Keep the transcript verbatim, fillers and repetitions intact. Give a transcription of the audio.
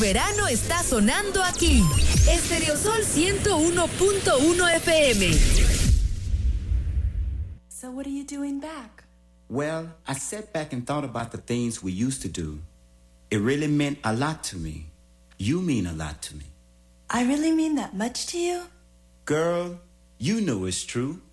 verano está sonando aquí. Estereosol ciento uno punto uno F M. So what are you doing back? Well, I sat back and thought about the things we used to do. It really meant a lot to me. You mean a lot to me. I really mean that much to you? Girl, you know it's true.